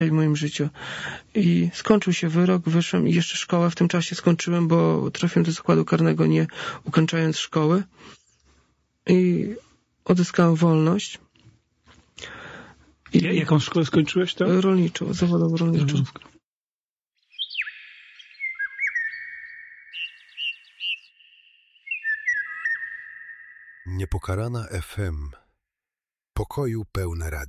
w moim życiu. I skończył się wyrok, wyszłem i jeszcze szkołę w tym czasie skończyłem, bo trafiłem do zakładu karnego nie ukończając szkoły. I odzyskałem wolność. Jaką szkołę skończyłeś to? Rolniczą, zawodową rolniczą. Niepokalana FM. Pokoju pełne radio.